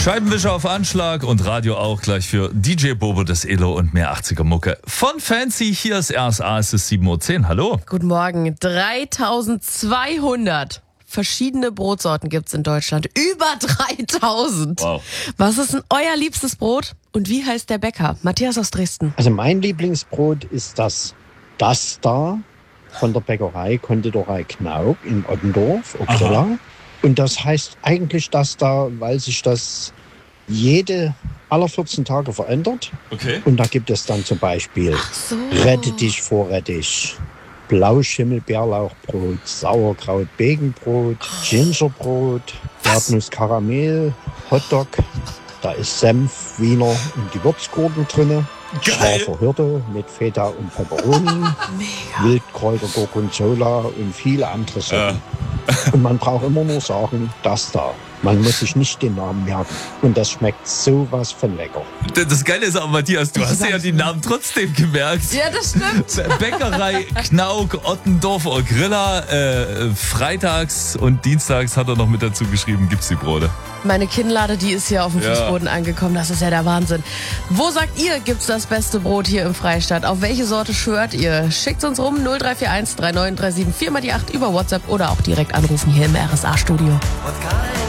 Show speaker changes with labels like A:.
A: Scheibenwischer auf Anschlag und Radio auch gleich für DJ Bobo, das Elo und mehr 80er Mucke. Von Fancy, hier ist RSA, es ist 7.10 Uhr. Hallo.
B: Guten Morgen. 3200 verschiedene Brotsorten gibt's in Deutschland. Über 3000.
A: Wow.
B: Was ist denn euer liebstes Brot? Und wie heißt der Bäcker? Matthias aus Dresden.
C: Also mein Lieblingsbrot ist das da von der Bäckerei Konditorei Knauk in Ottendorf, Oxella. Und das heißt eigentlich das da, weil sich das aller 14 Tage verändert.
A: Okay.
C: Und da gibt es dann zum Beispiel
B: So.
C: Rettich, Vorrettich, Blauschimmel, Bärlauchbrot, Sauerkraut, Begenbrot, Gingerbrot, Erdnuss, Karamell, Hotdog. Da ist Senf, Wiener und die Würzgurken drinne.
A: Geil.
C: Scharfer Hirte mit Feta und Peperoni.
B: Mega.
C: Wildkräuter, Gorgonzola und viele andere Sachen. Und man braucht immer nur sagen, das da. Man muss sich nicht den Namen merken. Und das schmeckt sowas von lecker.
A: Das Geile ist aber, Matthias, du hast ja die Namen trotzdem gemerkt.
B: Ja, das stimmt.
A: Bäckerei Knauk, Ottendorf, Grilla. Freitags und dienstags hat er noch mit dazu geschrieben, gibt's die Brote.
B: Meine Kinnlade, die ist hier auf dem
A: Ja.
B: Fußboden angekommen. Das ist ja der Wahnsinn. Wo sagt ihr, gibt's das beste Brot hier im Freistaat? Auf welche Sorte schwört ihr? Schickt's uns rum 0341 3937 4x8 über WhatsApp oder auch direkt anrufen hier im RSA-Studio.